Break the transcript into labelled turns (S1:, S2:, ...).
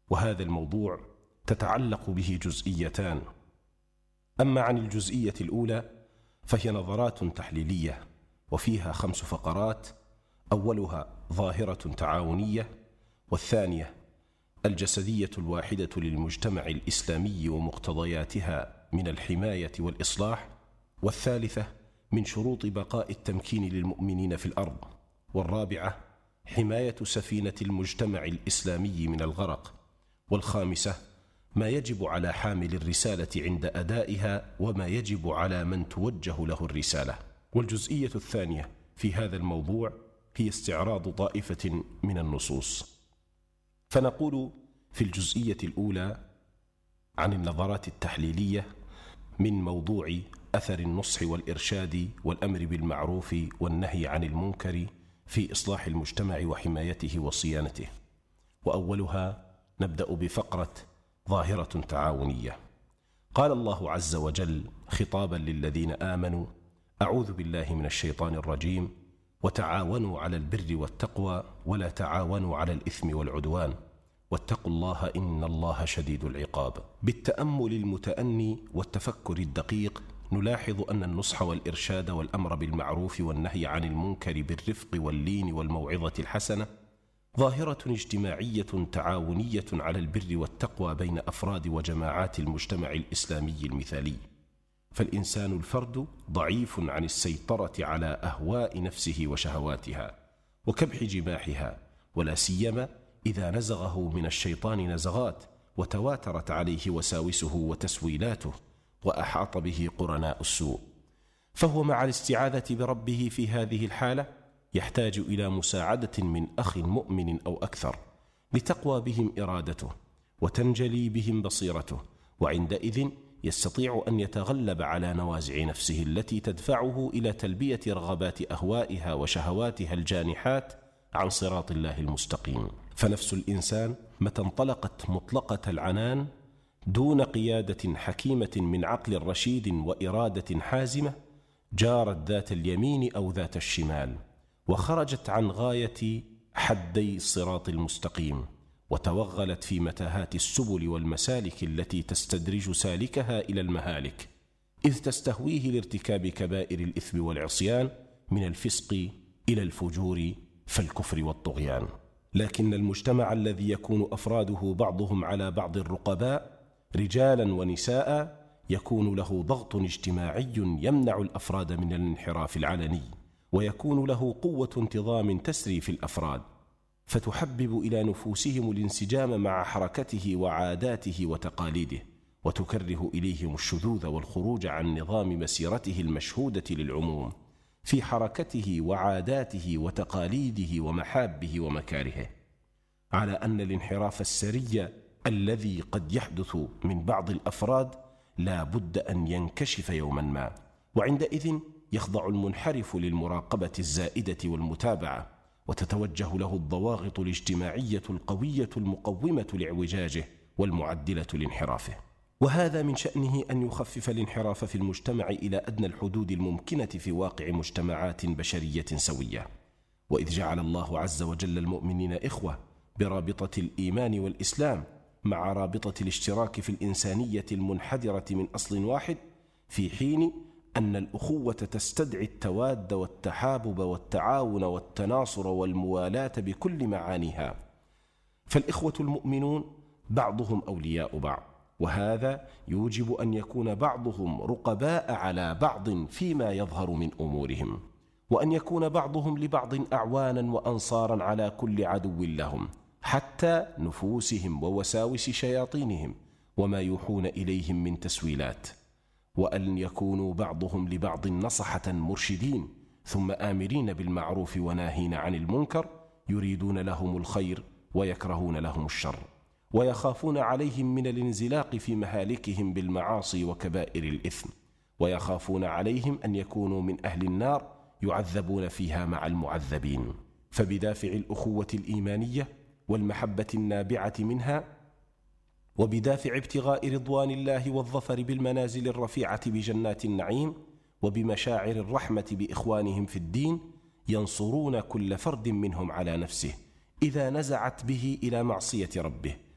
S1: وهذا الموضوع تتعلق به جزئيتان. أما عن الجزئية الأولى فهي نظرات تحليلية، وفيها 5 فقرات: أولها ظاهرة تعاونية، والثانية الجسدية الواحدة للمجتمع الإسلامي ومقتضياتها من الحماية والإصلاح، والثالثة من شروط بقاء التمكين للمؤمنين في الأرض، والرابعة حماية سفينة المجتمع الإسلامي من الغرق، والخامسة ما يجب على حامل الرسالة عند أدائها وما يجب على من توجه له الرسالة. والجزئية الثانية في هذا الموضوع هي استعراض طائفة من النصوص. فنقول في الجزئية الأولى عن النظرات التحليلية من موضوع أثر النصح والإرشاد والأمر بالمعروف والنهي عن المنكر في إصلاح المجتمع وحمايته وصيانته. وأولها نبدأ بفقرة ظاهرة تعاونية. قال الله عز وجل خطابا للذين آمنوا: أعوذ بالله من الشيطان الرجيم، وتعاونوا على البر والتقوى ولا تعاونوا على الإثم والعدوان واتقوا الله إن الله شديد العقاب. بالتأمل المتأني والتفكر الدقيق نلاحظ أن النصح والإرشاد والأمر بالمعروف والنهي عن المنكر بالرفق واللين والموعظة الحسنة ظاهرة اجتماعية تعاونية على البر والتقوى بين أفراد وجماعات المجتمع الإسلامي المثالي. فالإنسان الفرد ضعيف عن السيطرة على أهواء نفسه وشهواتها وكبح جماحها، ولا سيما إذا نزغه من الشيطان نزغات وتواترت عليه وساوسه وتسويلاته وأحاط به قرناء السوء. فهو مع الاستعاذة بربه في هذه الحالة يحتاج إلى مساعدة من أخ مؤمن أو أكثر لتقوى بهم إرادته وتنجلي بهم بصيرته، وعندئذ يستطيع أن يتغلب على نوازع نفسه التي تدفعه إلى تلبية رغبات أهوائها وشهواتها الجانحات عن صراط الله المستقيم. فنفس الإنسان متى انطلقت مطلقة العنان دون قيادة حكيمة من عقل رشيد وإرادة حازمة جارت ذات اليمين أو ذات الشمال، وخرجت عن غاية حدي الصراط المستقيم، وتوغلت في متاهات السبل والمسالك التي تستدرج سالكها إلى المهالك، إذ تستهويه لارتكاب كبائر الإثم والعصيان من الفسق إلى الفجور فالكفر والطغيان. لكن المجتمع الذي يكون أفراده بعضهم على بعض الرقباء رجالا ونساء يكون له ضغط اجتماعي يمنع الأفراد من الانحراف العلني، ويكون له قوة انتظام تسري في الأفراد فتحبب إلى نفوسهم الانسجام مع حركته وعاداته وتقاليده، وتكره إليهم الشذوذ والخروج عن نظام مسيرته المشهودة للعموم في حركته وعاداته وتقاليده ومحابه ومكارهه، على أن الانحراف السري الذي قد يحدث من بعض الأفراد لا بد أن ينكشف يوما ما، وعندئذ يخضع المنحرف للمراقبة الزائدة والمتابعة، وتتوجه له الضواغط الاجتماعية القوية المقومة لاعوجاجه والمعدلة لانحرافه. وهذا من شأنه أن يخفف الانحراف في المجتمع إلى أدنى الحدود الممكنة في واقع مجتمعات بشرية سوية. وإذ جعل الله عز وجل المؤمنين إخوة برابطة الإيمان والإسلام مع رابطة الاشتراك في الإنسانية المنحدرة من أصل واحد، في حين أن الأخوة تستدعي التواد والتحابب والتعاون والتناصر والموالاة بكل معانيها، فالإخوة المؤمنون بعضهم أولياء بعض، وهذا يوجب أن يكون بعضهم رقباء على بعض فيما يظهر من أمورهم، وأن يكون بعضهم لبعض أعوانا وأنصارا على كل عدو لهم، حتى نفوسهم ووساوس شياطينهم وما يوحون إليهم من تسويلات، وأن يكونوا بعضهم لبعض نصحة مرشدين ثم آمرين بالمعروف وناهين عن المنكر، يريدون لهم الخير ويكرهون لهم الشر، ويخافون عليهم من الانزلاق في مهالكهم بالمعاصي وكبائر الإثم، ويخافون عليهم أن يكونوا من أهل النار يعذبون فيها مع المعذبين. فبدافع الأخوة الإيمانية والمحبة النابعة منها، وبدافع ابتغاء رضوان الله والظفر بالمنازل الرفيعة بجنات النعيم، وبمشاعر الرحمة بإخوانهم في الدين، ينصرون كل فرد منهم على نفسه إذا نزعت به إلى معصية ربه،